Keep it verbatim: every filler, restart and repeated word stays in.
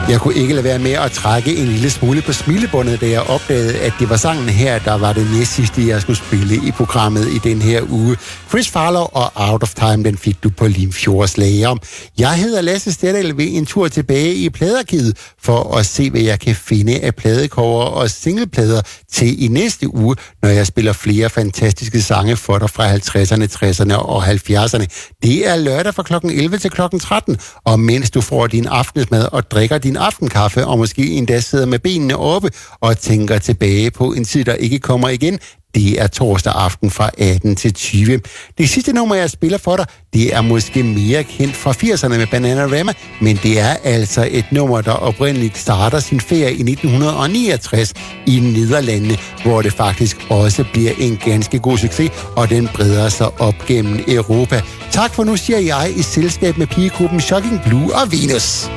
Jeg kunne ikke lade være med at trække en lille smule på smilebåndet, da jeg opdagede, at det var sangen her, der var det næst sidste, jeg skulle spille i programmet i den her uge. Chris Farlow og Out of Time, den fik du på Limfjords Lager. Jeg hedder Lasse Stedal ved en tur tilbage i pladearkivet for at se, hvad jeg kan finde af pladecover og singleplader til i næste uge, når jeg spiller flere fantastiske sange for dig fra halvtredserne, tresserne og halvfjerdserne. Det er lørdag fra klokken elleve til klokken tretten, og mens du får din aftensmad og drikker din aftenkaffe, og måske endda sidder med benene oppe og tænker tilbage på en tid, der ikke kommer igen, det er torsdag aften fra atten til tyve. Det sidste nummer, jeg spiller for dig, det er måske mere kendt fra firserne med Bananarama, men det er altså et nummer, der oprindeligt starter sin ferie i nitten niogtres i Nederlandene, hvor det faktisk også bliver en ganske god succes, og den breder sig op gennem Europa. Tak for nu, siger jeg, i selskab med pigegruppen Shocking Blue og Venus.